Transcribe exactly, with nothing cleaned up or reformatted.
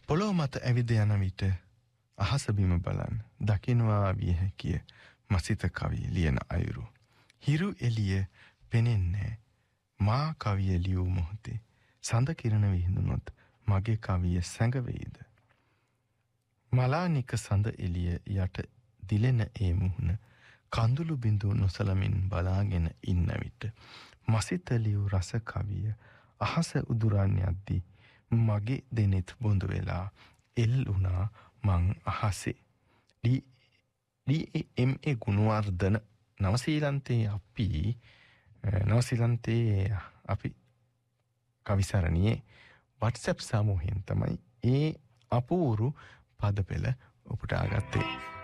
පොළොව මත ඇවිද යන විට අහස බිම බලන් දකින්වා විය හැකිය මසිත කවි ලියන අයුරු. හිරු එළිය පෙනෙන්නේ මා කවිය ලියූ මොහොතේ සඳ කිරණ විහිදුනොත් මගේ කවිය සැඟවෙයිද? මලානික සඳ එළිය යට දිලෙන ඒ මුහුණ කඳුළු බිඳු නොසලමින් බලාගෙන ඉන්න විට මසිත ලියූ රස කවිය අහස උදුරන් යද්දී මගේ දෙනෙත් බොඳ වෙලා එල්ුණා මං අහසේ. ඩී ඩී එම් ඒ ගුණවර්ධන නවසීලන්තයේ අපි නවසීලන්තයේ අපි කවිසරණියේ WhatsApp සමූහයෙන් තමයි ඒ අපූරු පද පෙළ උපුටා ගත්තේ.